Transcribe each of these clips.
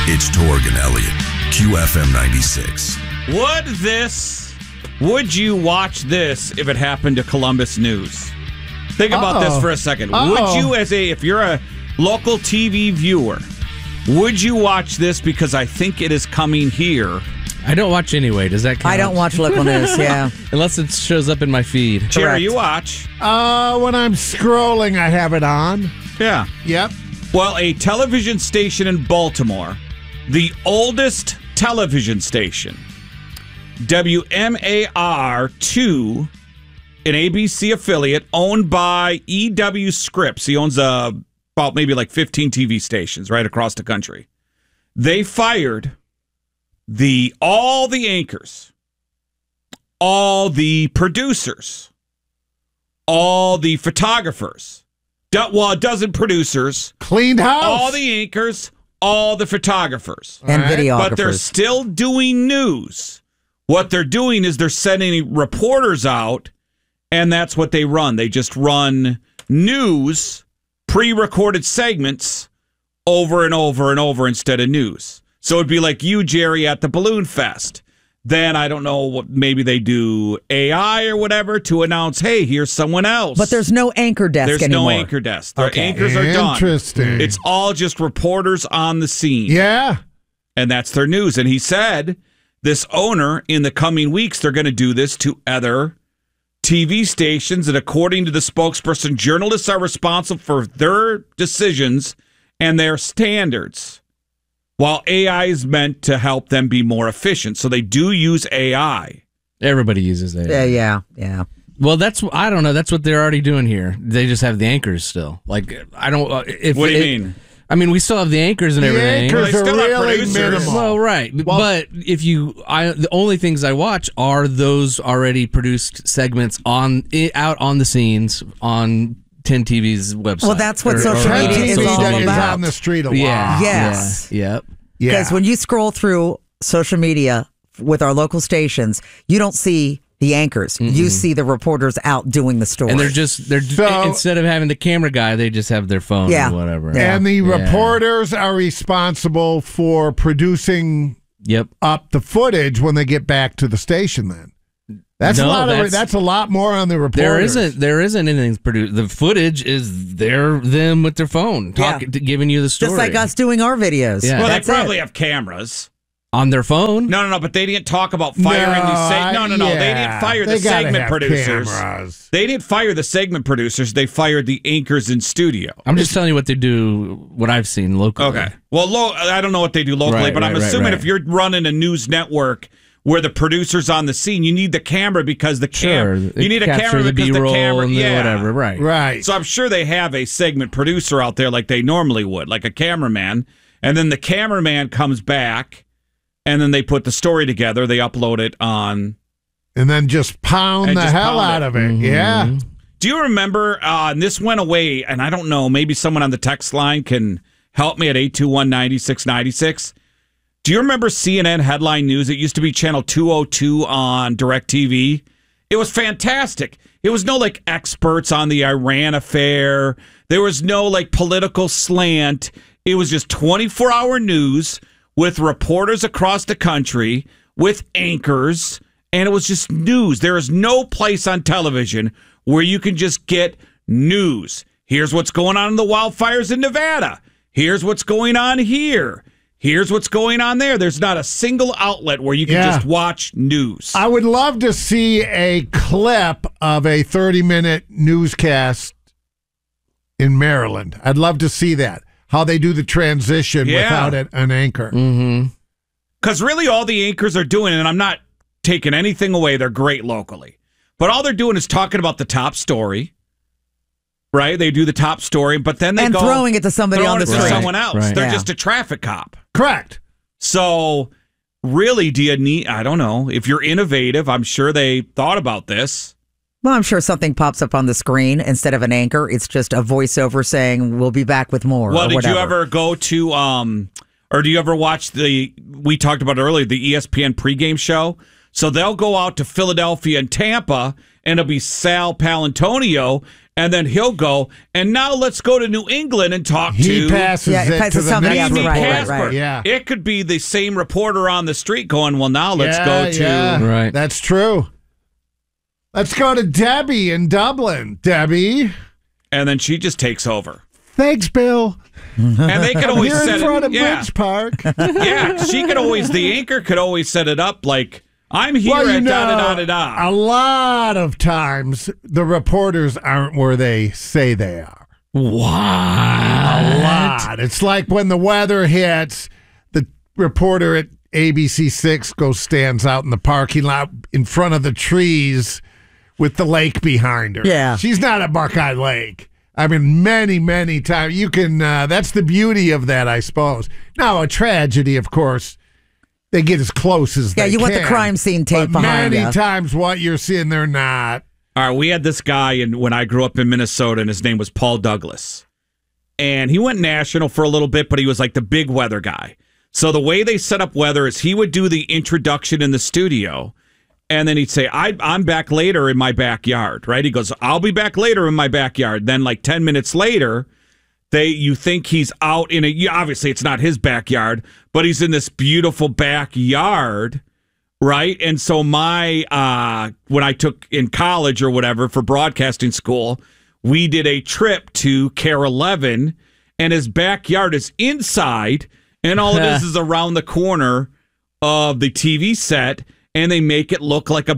It's Torg and Elliott, QFM 96. Would you watch this if it happened to Columbus News? Think about this for a second. Would you, if you're a local TV viewer, would you watch this? Because I think it is coming here. I don't watch anyway. Does that count? I don't watch local news, yeah. Unless it shows up in my feed. Jerry, you watch. When I'm scrolling, I have it on. Yeah. Yep. Well, a television station in Baltimore, the oldest television station, WMAR2, an ABC affiliate owned by E.W. Scripps. He owns about maybe like 15 TV stations right across the country. They fired all the anchors, all the producers, all the photographers. Well, a dozen producers. Cleaned house. All the anchors, all the photographers. And videographers. But they're still doing news. What they're doing is they're sending reporters out, and that's what they run. They just run news, pre-recorded segments over and over and over instead of news. So it'd be like you, Jerry, at the Balloon Fest. Then I don't know what maybe they do AI or whatever to announce, hey, here's someone else. But there's no anchor desk anymore. There's no anchor desk. Their anchors are done. Interesting. It's all just reporters on the scene. Yeah. And that's their news. And he said this owner, in the coming weeks, they're going to do this to other TV stations. And according to the spokesperson, journalists are responsible for their decisions and their standards, while AI is meant to help them be more efficient. So they do use AI. Everybody uses AI. Yeah. Well, I don't know. That's what they're already doing here. They just have the anchors still. Like, I don't. What do you mean? I mean, we still have the anchors and everything. The anchors Well, they are still have really producers. minimal. Well, right. But if the only things I watch are those already produced segments out on the scenes on 10 TV's website. Well, that's what social Ted media is TV all is about. on the street a lot. Yeah. Yes. Yeah. Yep. Yeah. Because when you scroll through social media with our local stations, you don't see the anchors. Mm-hmm. You see the reporters out doing the story. And instead of having the camera guy, they just have their phone or whatever. Yeah. And the reporters are responsible for producing up the footage when they get back to the station then. That's a lot more on the reporters. There isn't anything produced. The footage is them with their phone giving you the story. Just like us doing our videos. Yeah. Well, they probably have cameras. On their phone? No, but they didn't talk about firing these segments. No. They didn't fire the segment producers. Cameras. They didn't fire the segment producers. They fired the anchors in studio. I'm just telling you what they do, what I've seen locally. Okay. Well, I don't know what they do locally, but I'm assuming if you're running a news network where the producer's on the scene, you need the camera because the camera. You need a camera because the camera. Whatever, right. Right. So I'm sure they have a segment producer out there like they normally would, like a cameraman. And then the cameraman comes back, and then they put the story together. They upload it on. And then just pound the hell out of it. Mm-hmm. Yeah. Do you remember, and this went away, and I don't know, maybe someone on the text line can help me at 821-9696. Do you remember CNN Headline News? It used to be channel 202 on DirecTV. It was fantastic. It was no like experts on the Iran affair. There was no like political slant. It was just 24-hour news with reporters across the country, with anchors, and it was just news. There is no place on television where you can just get news. Here's what's going on in the wildfires in Nevada. Here's what's going on here. Here's what's going on there. There's not a single outlet where you can just watch news. I would love to see a clip of a 30-minute newscast in Maryland. I'd love to see that. How they do the transition without an anchor. Mm-hmm. Because really all the anchors are doing, and I'm not taking anything away, they're great locally. But all they're doing is talking about the top story. Right? They do the top story, but then they go throwing it to somebody on the street. Someone else. Right. They're just a traffic cop. Correct. So really, do you need, I don't know, if you're innovative, I'm sure they thought about this. Well, I'm sure something pops up on the screen instead of an anchor. It's just a voiceover saying, we'll be back with more. Well, did whatever. you ever go to, or do you ever watch we talked about earlier, the ESPN pregame show? So they'll go out to Philadelphia and Tampa, and it'll be Sal Palantonio, And then he'll go, and now let's go to New England and talk He to passes Yeah, it it passes to the somebody next else, Mimi right, reporter. Casper. right. Yeah. It could be the same reporter on the street going, well, now let's go to... Yeah, Right. That's true. Let's go to Debbie in Dublin. Debbie. And then she just takes over. Thanks, Bill. And they could always You're set in front it... of Yeah, Bridge Park. yeah, she could always... The anchor could always set it up like, I'm here at da-da-da-da-da. a lot of times the reporters aren't where they say they are. What? A lot. It's like when the weather hits, the reporter at ABC6 stands out in the parking lot in front of the trees with the lake behind her. Yeah. She's not at Buckeye Lake. I mean, many, many times. You can, that's the beauty of that, I suppose. Now, a tragedy, of course, they get as close as they can. Yeah, you want the crime scene tape but behind many you. times what you're seeing, they're not. All right, we had this guy when I grew up in Minnesota, and his name was Paul Douglas. And he went national for a little bit, but he was like the big weather guy. So the way they set up weather is he would do the introduction in the studio, and then he'd say, I'm back later in my backyard, right? He goes, I'll be back later in my backyard. Then like 10 minutes later, you think he's out in obviously it's not his backyard, but he's in this beautiful backyard, right? And so when I took in college or whatever for broadcasting school, we did a trip to KARE 11, and his backyard is inside, and all it is around the corner of the TV set, and they make it look like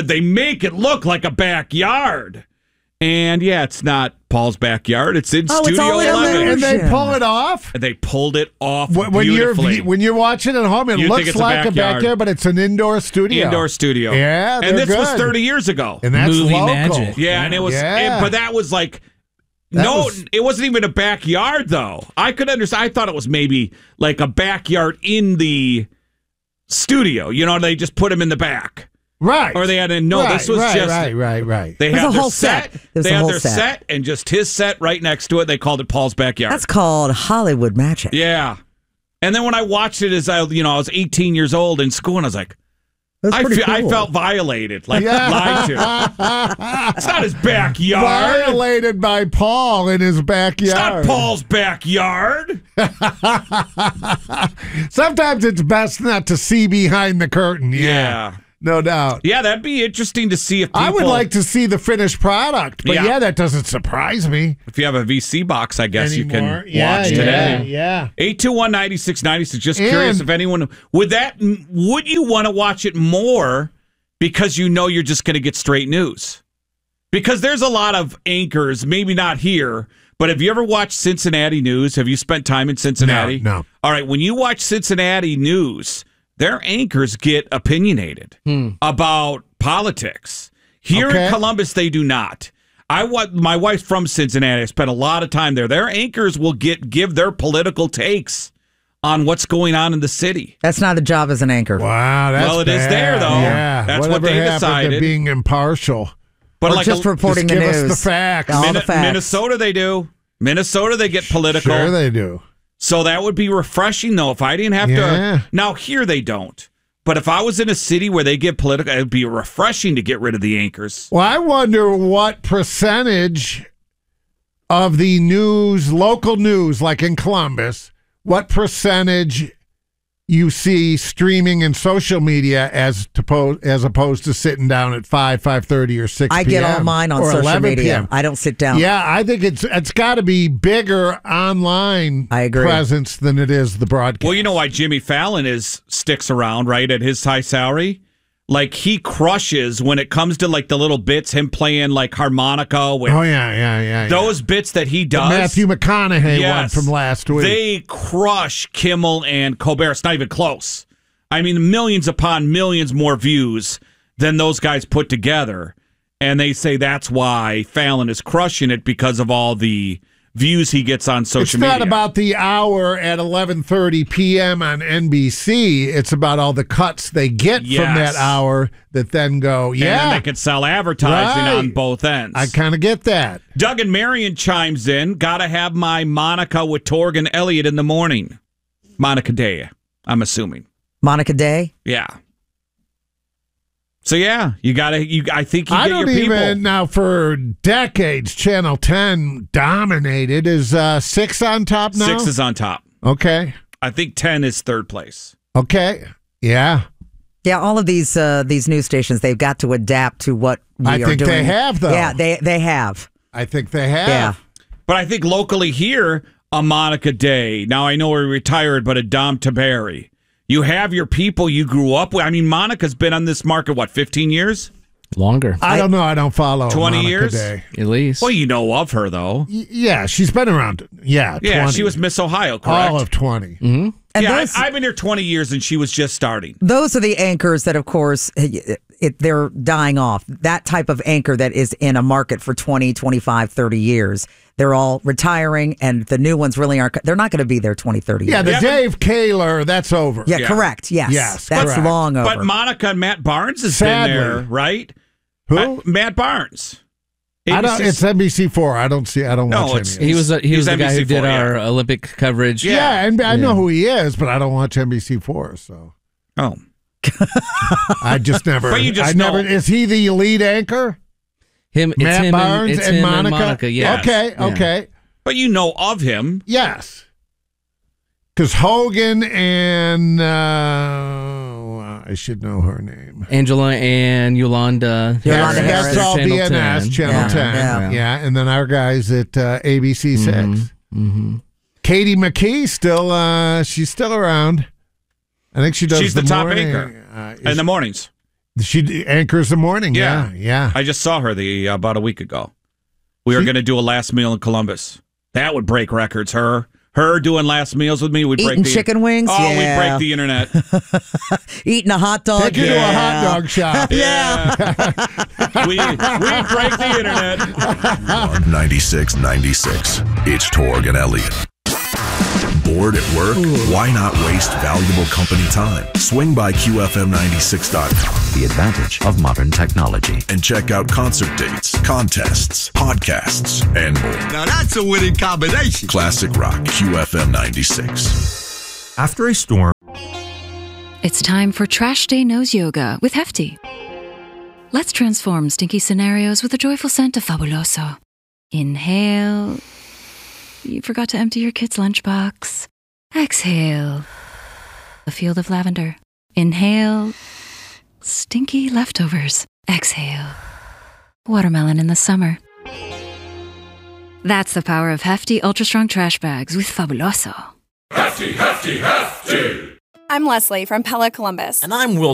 a backyard. And yeah, it's not Paul's backyard. It's in Studio all in 11. And they pull it off? And they pulled it off When beautifully. you're watching at home, it You think looks it's a like a backyard. backyard, but it's an indoor studio. Indoor studio. Yeah, and they're this was good. 30 years ago. And that's Movie local. magic. Yeah, and it was, Yeah. but that was like, it wasn't even a backyard though. I could understand. I thought it was maybe like a backyard in the studio. You know, they just put him in the back. Right. Or they had this was just right. They It was had a their whole set. It was They a had whole their set. set and just his set right next to it. They called it Paul's backyard. That's called Hollywood magic. Yeah. And then when I watched it as I was 18 years old in school, and I was like, That's pretty I cool. felt violated, like Yeah. lied to. It's not his backyard. Violated by Paul in his It's backyard. not Paul's backyard. Sometimes it's best not to see behind the curtain. Yeah. No doubt. Yeah, that'd be interesting to see if people, I would like to see the finished product, but Yeah. yeah, that doesn't surprise me. if you have a VC box, I guess anymore. you can watch today. Yeah. 821-9696. Just And- curious if anyone would you want to watch it more because you know you're just going to get straight news? Because there's a lot of anchors, maybe not here, but have you ever watched Cincinnati news? Have you spent time in Cincinnati? No. All right, when you watch Cincinnati news, their anchors get opinionated about politics. Here Okay. in Columbus, they do not. My wife's from Cincinnati. I spent a lot of time there. Their anchors will give their political takes on what's going on in the city. That's not a job as an anchor. Wow, that's Well, it is bad. there, though. Yeah. That's what Whatever they happened decided. to being impartial. But Or like just reporting just the give us news. the facts. All the facts. Minnesota, they do. Minnesota, they get political. Sure they do. So that would be refreshing, though, if I didn't have Yeah. to. Now, here they don't. But if I was in a city where they get political, it would be refreshing to get rid of the anchors. Well, I wonder what percentage of the news, local news, like in Columbus, what percentage you see streaming and social media as opposed to sitting down at 5:30 or 6 I p.m. get all mine on or social 11 media. p.m. I don't sit down. Yeah, I think it's got to be bigger online I agree. presence than it is the broadcast. Well, you know why Jimmy Fallon sticks around, right, at his high salary? Like, he crushes when it comes to, like, the little bits, him playing, like, harmonica with Oh, yeah. those bits that he The does. Matthew McConaughey one Yes. from last week. They crush Kimmel and Colbert. It's not even close. I mean, millions upon millions more views than those guys put together. And they say that's why Fallon is crushing it because of all the views he gets on social It's media. not about the hour at 11:30 p.m. on NBC. It's about all the cuts they get from Yes. that hour that then go, And then yeah, they can sell advertising Right. on both ends. I kind of get that. Doug and Marion chimes in. Gotta have my Monica with Torg and Elliot in the morning. Monica Day, I'm assuming. Monica Day. Yeah. So yeah, I think you I get don't your people. even now for decades. Channel 10 dominated. Is 6 on top now? 6 is on top. Okay. I think 10 is third place. Okay. Yeah. Yeah, all of these news stations, they've got to adapt to what we I are think doing. they have, though. Yeah, they have. I think they have. Yeah. But I think locally here, a Monica Day. Now I know we're retired, but a Dom Taberi. You have your people you grew up with. I mean, Monica's been on this market, 15 years? Longer. I don't know. I don't follow 20 Monica years? Day. At least. Well, you know of her, though. Yeah, she's been around. Yeah, 20. Yeah, she was Miss Ohio, correct? All of 20. Mm-hmm. And yeah, those, I've been here 20 years, and she was just starting. those are the anchors that, of course, they're dying off. That type of anchor that is in a market for 20, 25, 30 years. They're all retiring, and the new ones really aren't. They're not going to be there 20, 30 years. Yeah, the Dave Kaler, that's over. Yeah, Yeah. correct. Yes. Yes, That's correct. long over. But Monica and Matt Barnes has Sadly. been there, right? Who? Matt Barnes. I don't. It's NBC4. I don't see. I don't No, watch it's- any. He was He's the guy who NBC4, did yeah. our Olympic coverage. Yeah, and I know who he is, but I don't watch NBC4. So Oh. I just never. But you just I never. know. Is he the lead anchor? It's Matt him Barnes it's and him Monica. yeah. Okay. Yeah. Okay. But you know of him. Yes. Because Hogan and I should know her name. Angela and Yolanda. Yolanda Harris, Harris. That's all Channel BNS, 10. Channel Yeah, 10. yeah. Yeah. And then our guys at ABC 6. Mm-hmm. Katie McKee, she's still around. I think she does She's the top morning. anchor in the mornings. She anchors the morning. Yeah. Yeah. I just saw her about a week ago. We were going to do a last meal in Columbus. That would break records. Her doing last meals with me would break Eating the chicken wings? Oh, Yeah. we'd break the internet. Eating a hot dog. Take you to a hot dog shop. Yeah. We'd break the internet. On 96.96, it's Torg and Elliott. Bored at work? Why not waste valuable company time? Swing by QFM96.com The advantage of modern technology. and check out concert dates, contests, podcasts, and more. Now that's a winning combination. Classic Rock, QFM 96. After a storm, It's time for Trash Day Nose Yoga with Hefty. Let's transform stinky scenarios with the joyful scent of Fabuloso. Inhale. You forgot to empty your kid's lunchbox. Exhale. A field of lavender. Inhale. Stinky leftovers. Exhale. Watermelon in the summer. That's the power of Hefty Ultra Strong Trash Bags with Fabuloso. I'm Leslie from Pella Columbus. and I'm Will